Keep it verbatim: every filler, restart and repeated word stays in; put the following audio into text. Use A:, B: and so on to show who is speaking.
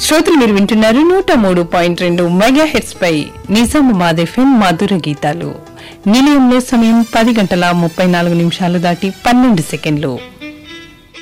A: శ్రోతలు మీరు వింటున్నారు నూట మూడు పాయింట్ రెండు మెగా హెడ్స్ పై నిజామాబాద్ ఎఫ్ఎం మధుర గీతాలు. నిలయంలో సమయం పది గంటల ముప్పై నాలుగు నిమిషాలు దాటి పన్నెండు సెకండ్లు.